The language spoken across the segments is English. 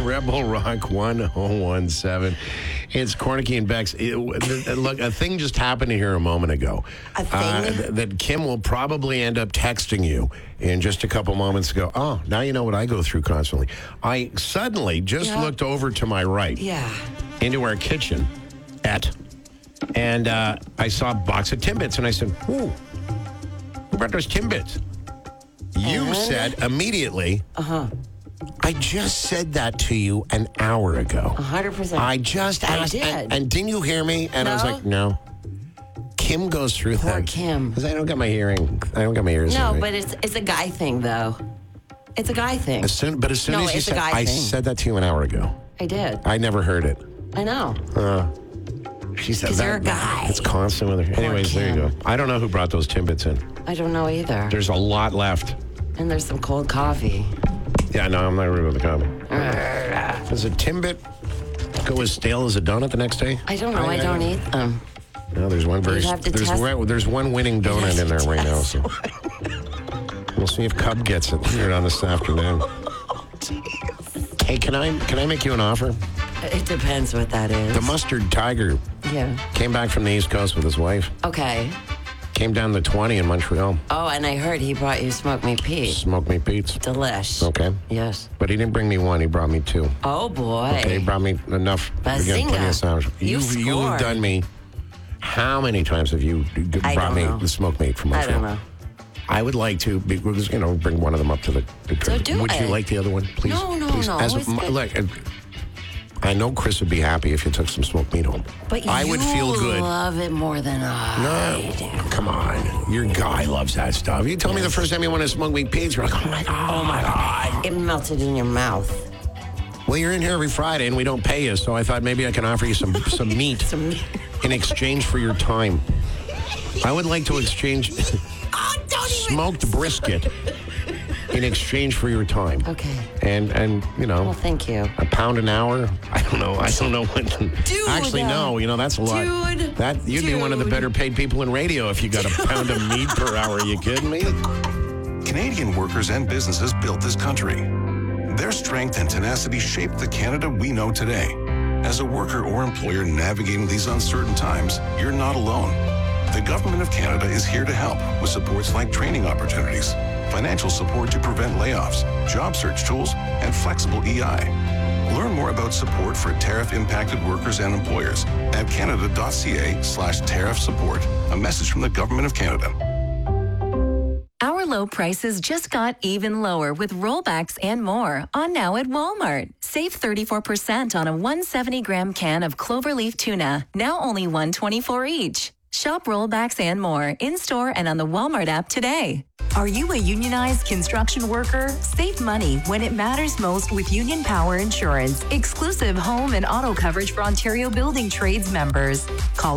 Rebel Rock 1017. It's Cornicky and Bex. Look, a thing just happened here a moment ago. A thing? That Kim will probably end up texting you in just a couple moments ago. Oh, now you know what I go through constantly. I suddenly just looked over to my right into our kitchen and I saw a box of Timbits, and I said, who brought those Timbits? You said immediately, I just said that to you an hour ago. 100%. I just asked. And didn't you hear me? And I was like, no. Kim goes through that. Poor Kim. Because I don't got my hearing. I don't got my ears. No, right. but it's a guy thing, though. It's a guy thing. As soon as you it's a said, guy I thing. said that to you an hour ago. I did. I never heard it. I know. She said 'Cause that. you're a guy. It's constant with her. Anyways, there you Kim. go. I don't know who brought those Timbits in. I don't know either. There's a lot left. And there's some cold coffee. Yeah, no, I'm not rude with the coffee. Does a Timbit go as stale as a donut the next day? I don't know. I don't eat them. No, there's one You'd have to test- there's one winning donut in there right now. So we'll see if Cub gets it later on this afternoon. Hey, can I make you an offer? It depends what that is. The Mustard Tiger came back from the East Coast with his wife. Okay. Came down to 20 in Montreal. Oh, and I heard he brought you smoked meat Pete. Smoked meat Pete's. Delish. Okay. Yes. But he didn't bring me one. He brought me two. Oh, boy. Okay, he brought me enough. We got Bazinga. plenty of sandwich. You You've scored. done me. How many times have you I brought don't me know. the smoked meat from I Montreal? don't know. I would like to, because, bring one of them up to the So do Would you it. like the other one, please? No, Please. no. As It's good. look, I know Chris would be happy if you took some smoked meat home. But I would feel good. love it more than I do. Come on. Your guy loves that stuff. You told me the first time you wanted smoked meat pizza, you're like, oh my God. It melted in your mouth. Well, you're in here every Friday and we don't pay you, so I thought maybe I can offer you some meat in exchange for your time. I would like to exchange smoked brisket in exchange for your time. Okay. And Well, thank you. a pound an hour. I don't know what. Dude. Actually, no. That's a lot. Dude. You'd be one of the better paid people in radio if you got a pound of meat per hour. Are you kidding me? Canadian workers and businesses built this country. Their strength and tenacity shaped the Canada we know today. As a worker or employer navigating these uncertain times, you're not alone. The Government of Canada is here to help with supports like training opportunities, financial support to prevent layoffs, job search tools, and flexible EI. Learn more about support for tariff-impacted workers and employers at canada.ca/tariff support. A message from the Government of Canada. Our low prices just got even lower with rollbacks and more on now at Walmart. Save 34% on a 170-gram can of cloverleaf tuna, now only $1.24 each. Shop rollbacks and more in-store and on the Walmart app today. Are you a unionized construction worker? Save money when it matters most with Union Power Insurance. Exclusive home and auto coverage for Ontario Building Trades members. Call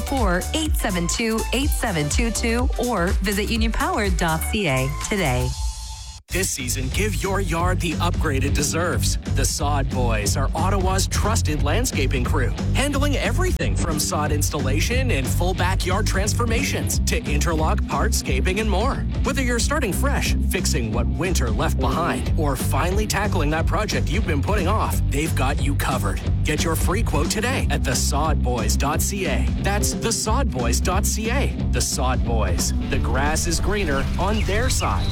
844-872-8722 or visit unionpower.ca today. This season, give your yard the upgrade it deserves. The Sod Boys are Ottawa's trusted landscaping crew, handling everything from sod installation and full backyard transformations to interlock, hardscaping, and more. Whether you're starting fresh, fixing what winter left behind, or finally tackling that project you've been putting off, they've got you covered. Get your free quote today at thesodboys.ca. That's thesodboys.ca. The Sod Boys. The grass is greener on their side.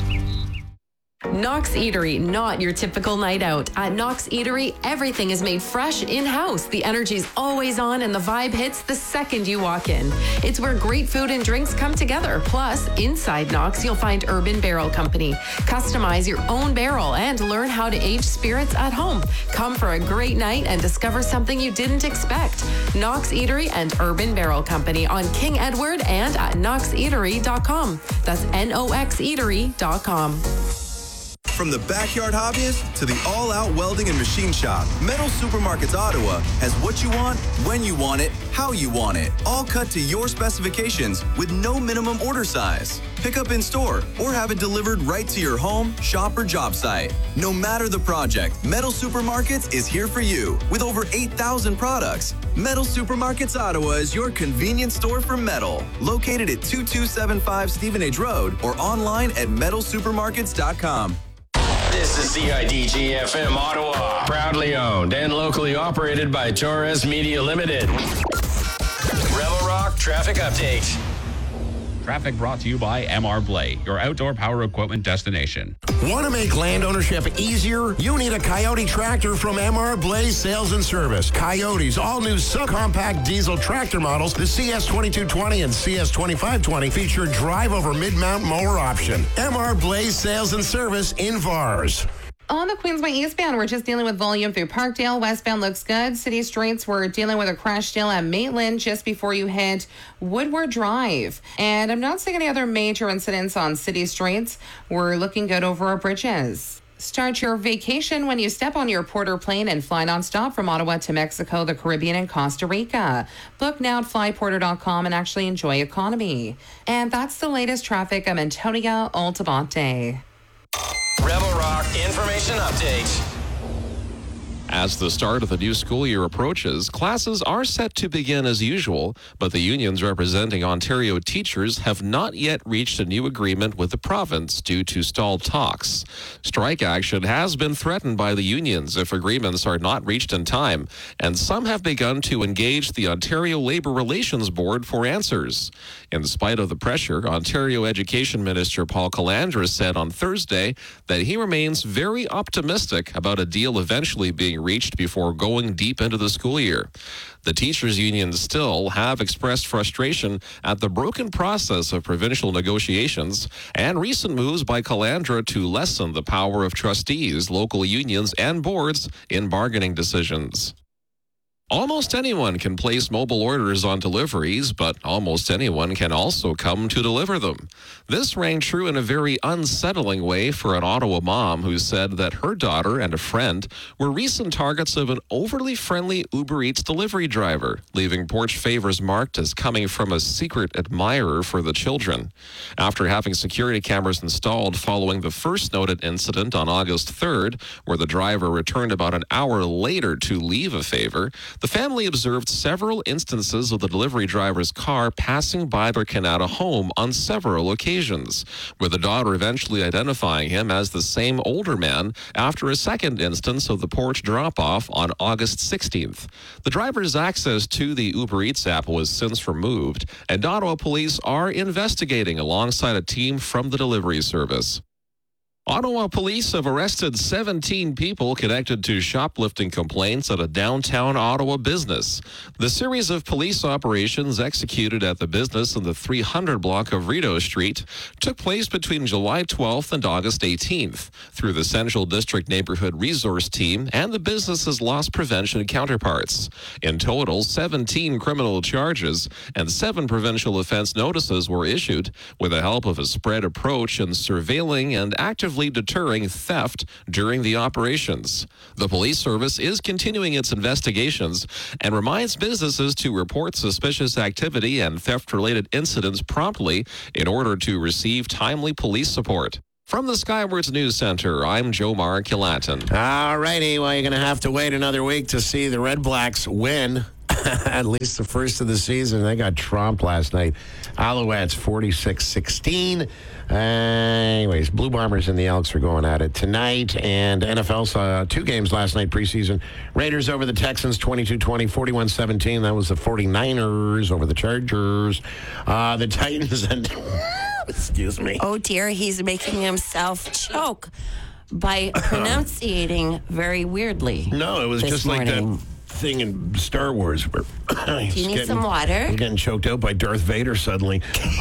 Knox Eatery, not your typical night out. At Knox Eatery, everything is made fresh in-house. The energy's always on and the vibe hits the second you walk in. It's where great food and drinks come together. Plus, inside Knox, you'll find Urban Barrel Company. Customize your own barrel and learn how to age spirits at home. Come for a great night and discover something you didn't expect. Knox Eatery and Urban Barrel Company on King Edward and at knoxeatery.com. That's NOXeatery.com. From the backyard hobbyist to the all-out welding and machine shop, Metal Supermarkets Ottawa has what you want, when you want it, how you want it, all cut to your specifications with no minimum order size. Pick up in store or have it delivered right to your home, shop, or job site. No matter the project, Metal Supermarkets is here for you with over 8,000 products. Metal Supermarkets Ottawa is your convenience store for metal, located at 2275 Stephen Age Road or online at metalsupermarkets.com. This This is CIDG-FM Ottawa. Proudly owned and locally operated by Torres Media Limited. Rebel Rock Traffic Update. Traffic brought to you by MR Blay, your outdoor power equipment destination. Want to make land ownership easier? You need a Coyote tractor from MR Blay Sales and Service. Coyote's all-new subcompact diesel tractor models, the CS2220 and CS2520, feature drive-over mid-mount mower option. MR Blay Sales and Service in Vars. On the Queensway eastbound, we're just dealing with volume through Parkdale. Westbound looks good. City streets, we're dealing with a crash still at Maitland just before you hit Woodward Drive. And I'm not seeing any other major incidents on city streets. We're looking good over our bridges. Start your vacation when you step on your Porter plane and fly nonstop from Ottawa to Mexico, the Caribbean, and Costa Rica. Book now at flyporter.com and actually enjoy economy. And that's the latest traffic. I'm Antonia Altabate. Rebel Rock Information Update. As the start of the new school year approaches, classes are set to begin as usual, but the unions representing Ontario teachers have not yet reached a new agreement with the province due to stalled talks. Strike action has been threatened by the unions if agreements are not reached in time, and some have begun to engage the Ontario Labour Relations Board for answers. In spite of the pressure, Ontario Education Minister Paul Calandra said on Thursday that he remains very optimistic about a deal eventually being reached before going deep into the school year. The teachers' unions still have expressed frustration at the broken process of provincial negotiations and recent moves by Calandra to lessen the power of trustees, local unions, and boards in bargaining decisions. Almost anyone can place mobile orders on deliveries, but almost anyone can also come to deliver them. This rang true in a very unsettling way for an Ottawa mom who said that her daughter and a friend were recent targets of an overly friendly Uber Eats delivery driver, leaving porch favors marked as coming from a secret admirer for the children. After having security cameras installed following the first noted incident on August 3rd, where the driver returned about an hour later to leave a favor, the family observed several instances of the delivery driver's car passing by their Canada home on several occasions, with the daughter eventually identifying him as the same older man after a second instance of the porch drop-off on August 16th. The driver's access to the Uber Eats app was since removed, and Ottawa police are investigating alongside a team from the delivery service. Ottawa police have arrested 17 people connected to shoplifting complaints at a downtown Ottawa business. The series of police operations executed at the business in the 300 block of Rideau Street took place between July 12th and August 18th through the Central District Neighborhood Resource Team and the business's loss prevention counterparts. In total, 17 criminal charges and 7 provincial offense notices were issued with the help of a spread approach in surveilling and actively deterring theft during the operations. The police service is continuing its investigations and reminds businesses to report suspicious activity and theft-related incidents promptly in order to receive timely police support. From the Skywards News Center, I'm Jomar Kilatin. All righty, well, you're going to have to wait another week to see the Red Blacks win. At least the first of the season. They got tromped last night. Alouettes 46-16. Anyways, Blue Bombers and the Elks are going at it tonight. And NFL saw 2 games last night preseason. Raiders over the Texans 22-20, 41-17. That was the 49ers over the Chargers. The Titans and... Excuse me. Oh, dear. He's making himself choke by pronunciating very weirdly. No, it was just morning. Like that thing in Star Wars where do you need some water? He's getting choked out by Darth Vader suddenly.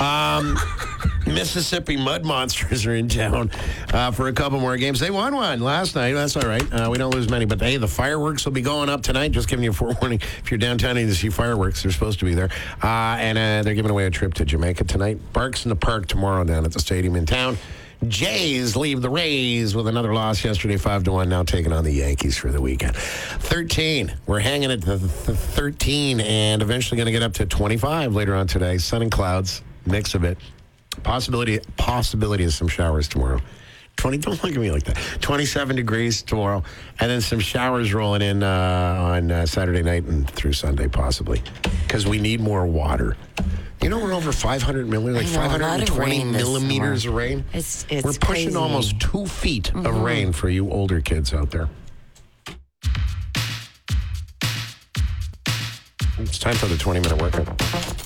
Mississippi Mud Monsters are in town for a couple more games. They won one last night. That's all right. We don't lose many. But hey, the fireworks will be going up tonight. Just giving you a forewarning. If you're downtown and you see fireworks, they're supposed to be there. And they're giving away a trip to Jamaica tonight. Barks in the Park tomorrow down at the stadium in town. Jays leave the Rays with another loss yesterday, 5-1, now taking on the Yankees for the weekend. 13. We're hanging at the 13 and eventually going to get up to 25 later on today. Sun and clouds, mix of it. Possibility of some showers tomorrow. Don't look at me like that. 27 degrees tomorrow, and then some showers rolling in on Saturday night and through Sunday, possibly, because we need more water. You know, we're over 500 millimeters, like I know, a lot of 520 rain this millimeters summer. of rain. It's We're pushing crazy. almost 2 feet of rain for you older kids out there. It's time for the 20-minute workout.